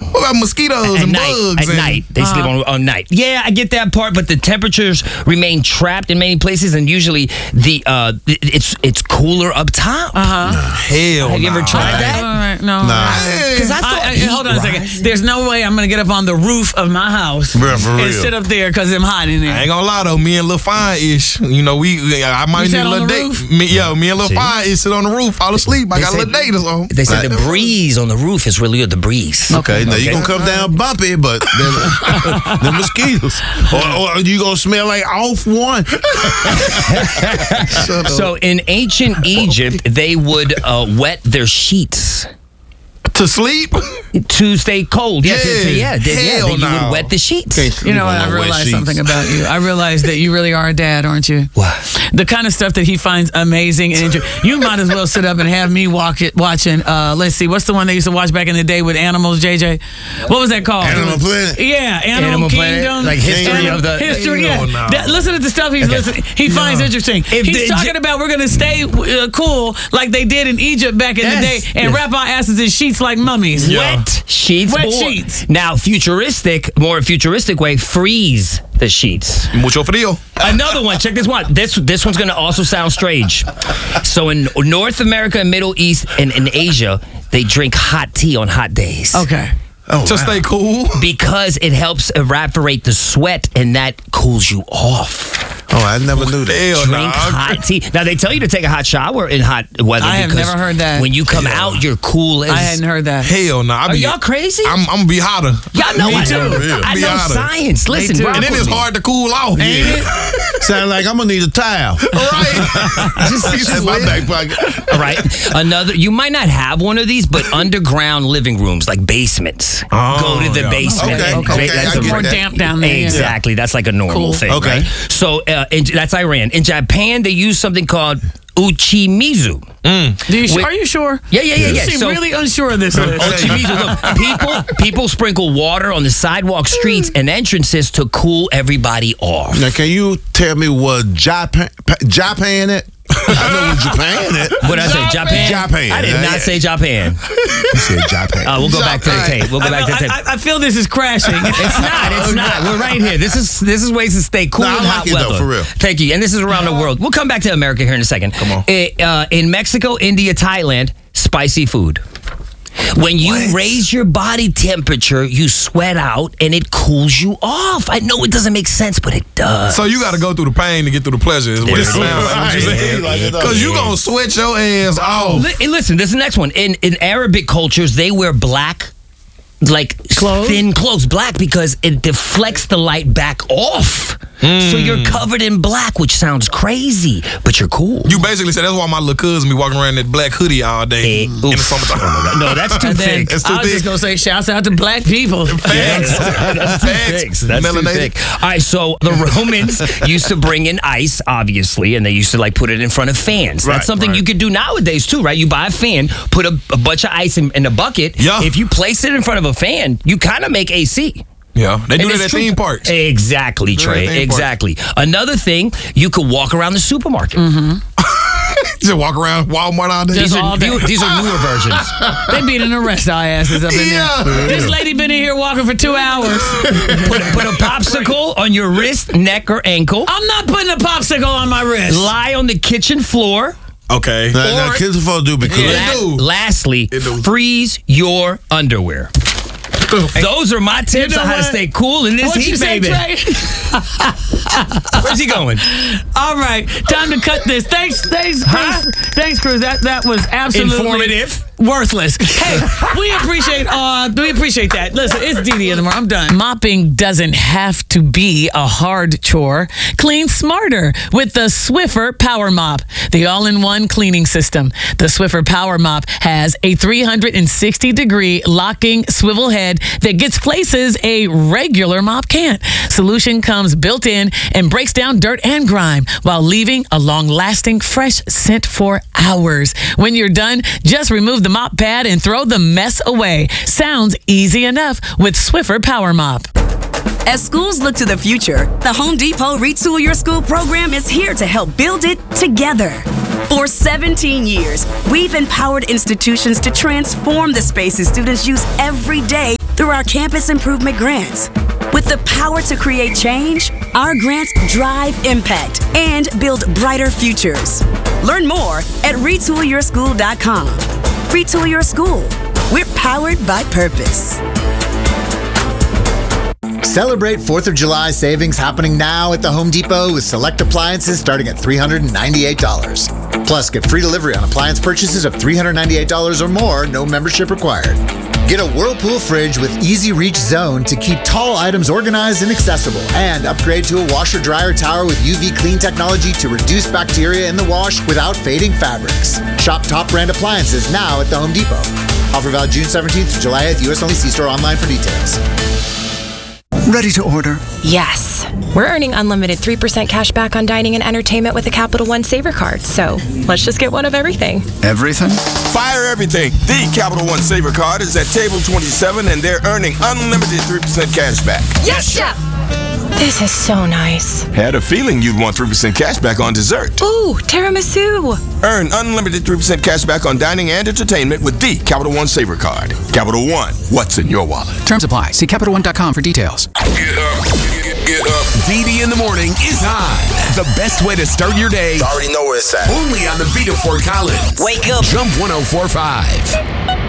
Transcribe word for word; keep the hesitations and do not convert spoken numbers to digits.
What about mosquitoes at and night, bugs? At and, night, they uh-huh. sleep on, on night. Yeah, I get that part, but the temperatures remain trapped in many places, and usually the uh, it's it's cooler up top. Uh huh. Nah, hell, have you ever nah. tried that? All right, no. Nah. Because I thought. I, I, hold on a second. There's no way I'm gonna get up on the roof of my house Bruh, for and real. sit up there because I'm hot in there. I ain't gonna lie though, me and Lil Fine ish, you know, we I might You need sat a on little the date. roof? Me, yo, me and Lil Fine ish sit on the roof, fall asleep. I They got a said- little date or something. They said the breeze on the roof is really good. The breeze. Okay, now you gonna come down bumpy, but the, the mosquitoes, or, or you gonna smell like off one. So in ancient Egypt, they would uh, wet their sheets To sleep? to stay cold. Yeah, to- to- Yeah. yeah, they, yeah. Hell They, you no. would wet the sheets. You know what? I realized something about you. I realized that you really are a dad, aren't you? What? The kind of stuff that he finds amazing and interesting. You might as well sit up and have me walk it, watching. Uh, let's see, what's the one they used to watch back in the day with animals, J J? What was that called? Animal Planet? Yeah, Animal, Animal Planet, Kingdom. like history Animal- of the- history. Yeah. Hell no. That- listen to the stuff he's listening. He finds interesting. If He's the- talking about we're gonna stay uh, cool like they did in Egypt back in Yes. the day and Yes. wrap our asses in sheets like mummies. Wet sheets. Wet or- sheets. Now, futuristic, more futuristic way, freeze the sheets. Mucho frío. Another one. Check this one. This this one's gonna also sound strange. So in North America and Middle East and in Asia, they drink hot tea on hot days. Okay. Oh, To wow. stay cool. Because it helps evaporate the sweat and that cools you off. Oh, I never knew that. Hell Drink nah. hot tea. Now they tell you to take a hot shower in hot weather. I have because never heard that. When you come out, you're cool as. I hadn't heard that. Hell no. Nah. I Are be, y'all crazy? I'm, I'm gonna be hotter. Y'all know Me I too. know. Yeah. I Be know honest. science. Listen, too. rock And then with it's me. hard to cool off. Sound like I'm gonna need a towel. Right. Just Just in my live. back pocket. All right. Another. You might not have one of these, but underground living rooms, like basements. Oh, Go to the yeah. basement. Okay, and okay, ba- I that's get a- More that. damp down there. Exactly. That's like a normal Cool. thing. Okay. Right? So uh, in, that's Iran. In Japan, they use something called uchimizu. Do you, Wait. are you sure? Yeah, yeah, yeah, You yeah. seem So- really unsure of this. Liz. Uchimizu. Look, people people sprinkle water on the sidewalk, streets, and entrances to cool everybody off. Now, can you tell me what Japan, Japan it? I know what Japan it. What did I say? Japan? Japan. I did Uh, not yeah. say Japan. You said Japan. Uh, we'll go back to the tape. We'll go I, back to the tape. I, I, I feel this is crashing. It's not. It's not. We're right here. This is this is ways to stay cool No, I in like hot it, though, weather. for real. Thank you. And this is around the world. We'll come back to America here in a second. Come on. uh, in Mexico, India, Thailand, spicy food. When you What? raise your body temperature, you sweat out and it cools you off. I know it doesn't make sense, but it does. So you got to go through the pain to get through the pleasure. Is what There it it sounds is. like. What you Right. saying? Like it does. Because you gonna sweat your ass off. Li- listen, this is the next one. In in Arabic cultures, they wear black, like Clothes? thin clothes, black because it deflects the light back off. So you're covered in black, which sounds crazy, but you're cool. You basically said that's why my little cousin be walking around in that black hoodie all day Eh, in the oof. summertime. No, that's too And then thick. That's too I was thick. just gonna say, shouts out to black people. That's, that's too Facts. thick. That's too Melanated. thick. All right, so the Romans used to bring in ice, obviously, and they used to like put it in front of fans. Right, That's something right. you could do nowadays too, right? You buy a fan, put a, a bunch of ice in, in a bucket. Yeah. If you place it in front of a fan, you kind of make A C. Yeah, they do And that it's at true. theme parks. Exactly, Do that Trey. at theme parks. Exactly. Another thing, you could walk around the supermarket. Just walk around Walmart all day. Just These are, all day. new, these are newer versions. They beat and arrest our asses up in Yeah. there. This lady been in here walking for two hours. Put, put a popsicle on your wrist, neck, or ankle. I'm not putting a popsicle on my wrist. Lie on the kitchen floor. Okay. Now, now Or- kids and folks do be cool. Yeah. La- do. lastly, It do. freeze your underwear. Those are my tips know on how to what? stay cool in this What you heat, say, baby. Trey? Where's he going? All right, time to cut this. Thanks, thanks, Chris. Huh? Thanks, Chris. That that was absolutely Informative. worthless. Hey, we appreciate uh we appreciate that. Listen, it's Dee Dee in the morning. I'm done. Mopping doesn't have to be a hard chore. Clean smarter with the Swiffer Power Mop, the all-in-one cleaning system. The Swiffer Power Mop has a three hundred sixty degree locking swivel head that gets places a regular mop can't. Solution comes built in and breaks down dirt and grime while leaving a long-lasting fresh scent for hours. When you're done, just remove the mop pad and throw the mess away. Sounds easy enough with Swiffer Power Mop. As schools look to the future, the Home Depot Retool Your School program is here to help build it together. For seventeen years, we've empowered institutions to transform the spaces students use every day through through our campus improvement grants. With the power to create change, our grants drive impact and build brighter futures. Learn more at retool your school dot com. Retool Your School. We're powered by purpose. Celebrate fourth of July savings happening now at the Home Depot with select appliances starting at three hundred ninety-eight dollars. Plus, get free delivery on appliance purchases of three hundred ninety-eight dollars or more, no membership required. Get a Whirlpool fridge with Easy Reach Zone to keep tall items organized and accessible. And upgrade to a washer dryer tower with U V clean technology to reduce bacteria in the wash without fading fabrics. Shop top brand appliances now at the Home Depot. Offer valid June seventeenth to July eighth. U S only. See store online for details. Ready to order? Yes. We're earning unlimited three percent cash back on dining and entertainment with a Capital One Saver card. So let's just get one of everything. Everything? Fire everything. The Capital One Saver card is at table twenty-seven and they're earning unlimited three percent cash back. Yes, Chef! This is so nice. Had a feeling you'd want three percent cash back on dessert. Ooh, tiramisu. Earn unlimited three percent cash back on dining and entertainment with the Capital One Saver card. Capital One, what's in your wallet? Terms apply. See Capital One dot com for details. Get up. Get, get up. D D in the morning is on. The best way to start your day. You already know where it's at. Only on the Beat of Fort Collins. Wake up. Jump one oh four point five.